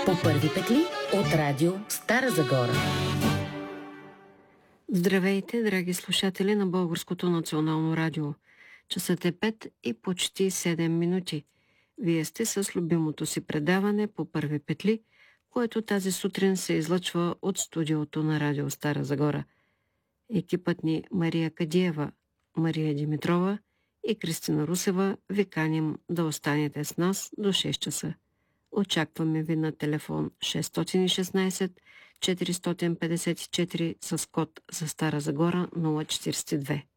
По първи петли от радио Стара Загора. Здравейте, драги слушатели на Българското национално радио. Часът е 5 и почти 7 минути. Вие сте с любимото си предаване по първи петли, което тази сутрин се излъчва от студиото на радио Стара Загора. Екипът ни Мария Кадиева, Мария Димитрова и Кристина Русева ви каним да останете с нас до 6 часа. Очакваме ви на телефон 616 454 с код за Стара Загора 042.